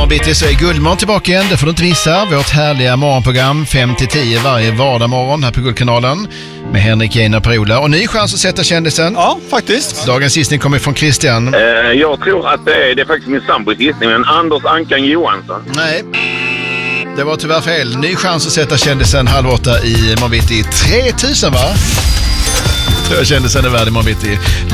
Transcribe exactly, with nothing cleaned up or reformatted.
bitti så är Guldmorgon tillbaka igen. Det får du inte missa. Vårt härliga morgonprogram fem till tio varje vardagsmorgon här på Guldkanalen med Henrik, Jane och Per-Ola. Och ny chans att sätta kändisen. Ja, faktiskt. Dagens gissning kommer från Christian. Eh, jag tror att det är, det är faktiskt min sambos gissning, men Anders Ankan Johansson. Nej, det var tyvärr fel. Ny chans att sätta kändisen halv åtta i morgon bitti. tre tusen va? Tror jag kändisen är värd i morgon bitti.